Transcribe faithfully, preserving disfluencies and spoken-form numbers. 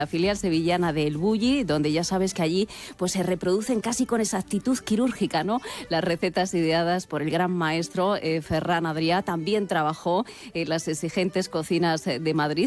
La filial sevillana de El Bulli, donde ya sabes que allí pues se reproducen casi con exactitud quirúrgica, ¿no?, las recetas ideadas por el gran maestro eh, Ferran Adrià. También trabajó en las exigentes cocinas de Madrid,